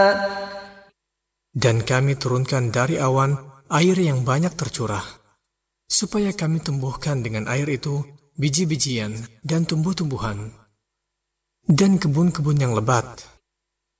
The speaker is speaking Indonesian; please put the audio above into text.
Dan kami turunkan dari awan air yang banyak tercurah, supaya kami tumbuhkan dengan air itu biji-bijian dan tumbuh-tumbuhan, dan kebun-kebun yang lebat.